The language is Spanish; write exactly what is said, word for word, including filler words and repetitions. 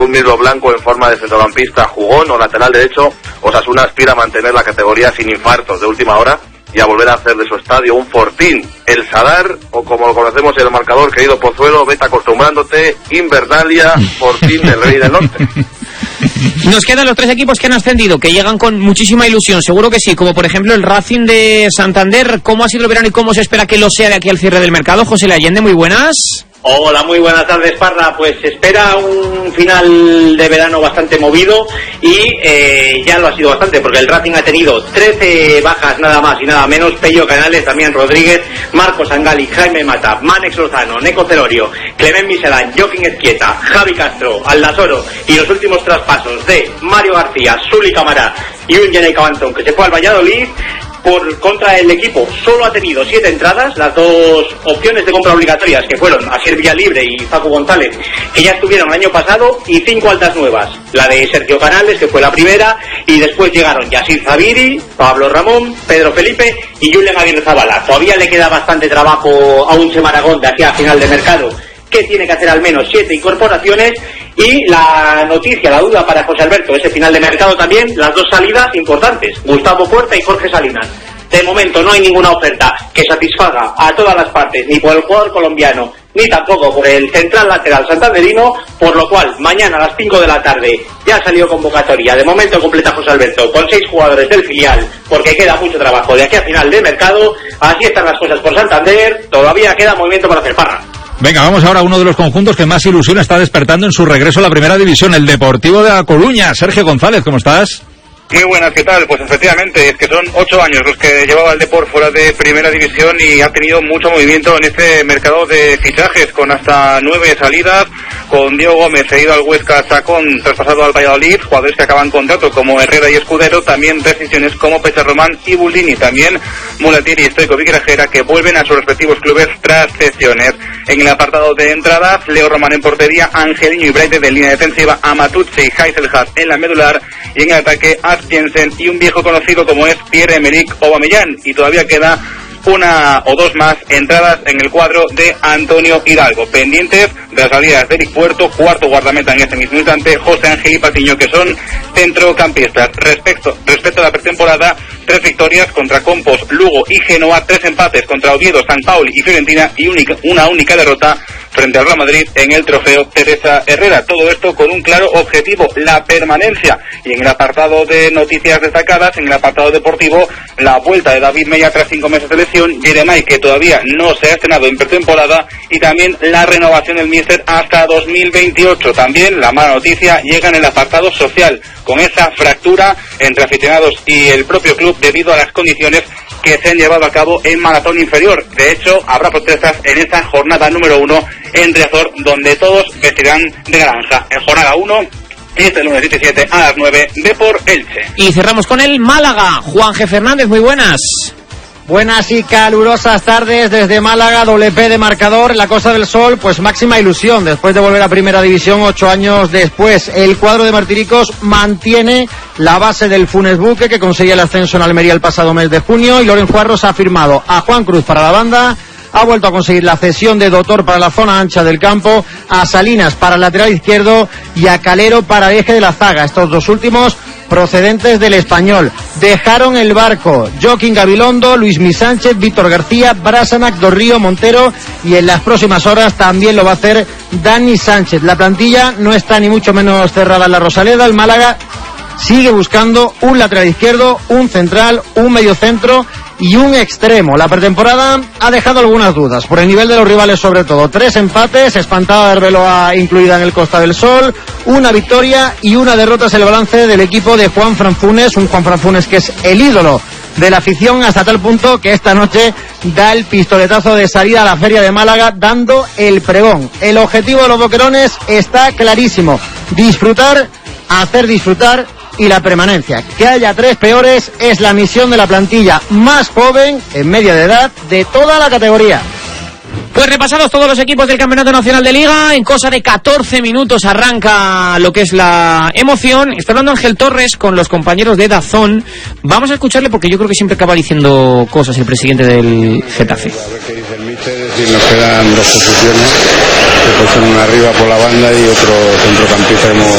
un mirlo blanco en forma de centrocampista jugón o lateral derecho, Osasuna aspira a mantener la categoría sin infartos de última hora y a volver a hacer de su estadio un fortín. El Sadar, o como lo conocemos en el marcador, querido Pozuelo, vete acostumbrándote, Invernalia, Fortín del Rey del Norte. Nos quedan los tres equipos que han ascendido, que llegan con muchísima ilusión, seguro que sí, como por ejemplo el Racing de Santander. ¿Cómo ha sido el verano y cómo se espera que lo sea de aquí al cierre del mercado? José L. Allende, muy buenas. Hola, muy buenas tardes, Parra. Pues se espera un final de verano bastante movido y eh, ya lo ha sido bastante, porque el Racing ha tenido trece bajas nada más y nada menos. Pello Canales, Damián Rodríguez, Marcos Angali, Jaime Mata, Manex Lozano, Neco Celorio, Clement Michelán, Joaquín Ezquieta, Javi Castro, Aldasoro y los últimos traspasos de Mario García, Zuli Camará y un Jenny Cabantón que se fue al Valladolid. Por contra el equipo solo ha tenido siete entradas, las dos opciones de compra obligatorias que fueron Asier Villalibre y Facu González, que ya estuvieron el año pasado, y cinco altas nuevas, la de Sergio Canales, que fue la primera, y después llegaron Yasir Zaviri, Pablo Ramón, Pedro Felipe y Julen Aguirre Zabala. Todavía le queda bastante trabajo a Unche Maragón de aquí a final de mercado, que tiene que hacer al menos siete incorporaciones. Y la noticia, la duda para José Alberto, ese final de mercado también, las dos salidas importantes, Gustavo Puerta y Jorge Salinas. De momento no hay ninguna oferta que satisfaga a todas las partes, ni por el jugador colombiano, ni tampoco por el central lateral santanderino, por lo cual mañana a las cinco de la tarde ya salió convocatoria. De momento completa José Alberto con seis jugadores del filial, porque queda mucho trabajo de aquí a final de mercado. Así están las cosas por Santander, todavía queda movimiento para hacer. Parra. Venga, vamos ahora a uno de los conjuntos que más ilusión está despertando en su regreso a la primera división, el Deportivo de A Coruña. Sergio González, ¿cómo estás? Muy buenas, ¿qué tal? Pues efectivamente, es que son ocho años los que llevaba el Depor fuera de primera división y ha tenido mucho movimiento en este mercado de fichajes, con hasta nueve salidas, con Diego Gómez cedido al Huesca, Chacón traspasado al Valladolid, jugadores que acaban contrato como Herrera y Escudero, también decisiones como Pecha Román y Buldini, también Mulatieri, Stoicovic y Grajera, que vuelven a sus respectivos clubes tras cesiones. En el apartado de entradas, Leo Román en portería, Angeliño y Braide de línea defensiva, Amatuzzi y Heiselhat en la medular, y en el ataque Jensen y un viejo conocido como es Pierre-Emerick Aubameyang, y todavía queda una o dos más entradas en el cuadro de Antonio Hidalgo, pendientes de las salidas de Eric Puerto, cuarto guardameta en este mismo instante, José Ángel y Patiño, que son centrocampistas. Respecto, respecto a la pretemporada, tres victorias contra Compos, Lugo y Genoa, tres empates contra Oviedo, San Pauli y Fiorentina, y única, una única derrota frente al Real Madrid en el trofeo Teresa Herrera. Todo esto con un claro objetivo, la permanencia. Y en el apartado de noticias destacadas, en el apartado deportivo, la vuelta de David Mella tras cinco meses de lesión, Jeremai, que todavía no se ha estrenado en pretemporada, y también la renovación del míster hasta dos mil veintiocho. También la mala noticia llega en el apartado social, con esa fractura entre aficionados y el propio club debido a las condiciones que se han llevado a cabo en maratón inferior. De hecho, habrá protestas en esta jornada número uno en Riazor, donde todos vestirán de naranja. En jornada uno, este lunes diecisiete a las nueve, Depor Elche. Y cerramos con el Málaga. Juan G. Fernández, muy buenas. Buenas y calurosas tardes desde Málaga, doble P de marcador, en la Costa del Sol, pues máxima ilusión después de volver a primera división ocho años después. El cuadro de Martiricos mantiene la base del Funes Buque, que conseguía el ascenso en Almería el pasado mes de junio, y Loren Juarros ha firmado a Juan Cruz para la banda, ha vuelto a conseguir la cesión de Dotor para la zona ancha del campo, a Salinas para el lateral izquierdo y a Calero para el eje de la zaga. Estos dos últimos procedentes del Español. Dejaron el barco Joaquín Gabilondo, Luis Mi Sánchez, Víctor García, Brasanac, Dorrío, Montero, y en las próximas horas también lo va a hacer Dani Sánchez. La plantilla no está ni mucho menos cerrada en la Rosaleda. El Málaga sigue buscando un lateral izquierdo, un central, un mediocentro y un extremo. La pretemporada ha dejado algunas dudas por el nivel de los rivales, sobre todo. Tres empates, Espantada de Arbeloa incluida en el Costa del Sol, una victoria y una derrota es el balance del equipo de Juan Fran Funes, un Juan Fran Funes que es el ídolo de la afición, hasta tal punto que esta noche da el pistoletazo de salida a la Feria de Málaga, dando el pregón. El objetivo de los boquerones está clarísimo: disfrutar, hacer disfrutar, y la permanencia. Que haya tres peores es la misión de la plantilla más joven, en media de edad, de toda la categoría. Pues repasados todos los equipos del Campeonato Nacional de Liga, en cosa de catorce minutos arranca lo que es la emoción. Está hablando Ángel Torres con los compañeros de Dazón. Vamos a escucharle porque yo creo que siempre acaba diciendo cosas el presidente del Getafe. A ver qué dice el míster, es decir, nos quedan dos posiciones, que pues son una arriba por la banda y otro centrocampista hemos